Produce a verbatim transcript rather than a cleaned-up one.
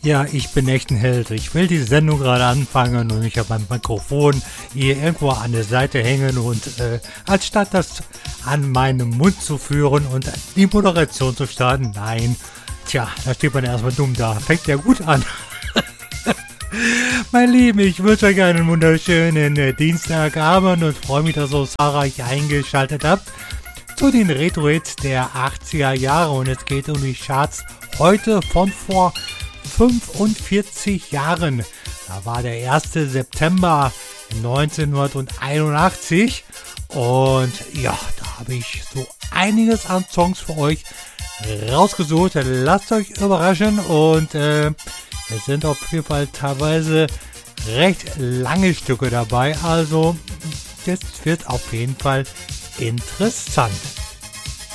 Ja, ich bin echt ein Held. Ich will die Sendung gerade anfangen und ich habe mein Mikrofon hier irgendwo an der Seite hängen und äh, anstatt das an meinem Mund zu führen und die Moderation zu starten, nein, tja, da steht man erstmal dumm da. Fängt ja gut an. Mein Lieben, ich wünsche euch einen wunderschönen äh, Dienstagabend und freue mich, dass ihr so zahlreich eingeschaltet habt zu den Retro-Hits der achtziger Jahre und es geht um die Charts heute von vor fünfundvierzig Jahren. Da war der erste September neunzehnhunderteinundachtzig und ja, da habe ich so einiges an Songs für euch rausgesucht. Lasst euch überraschen und äh, es sind auf jeden Fall teilweise recht lange Stücke dabei, also das wird auf jeden Fall interessant.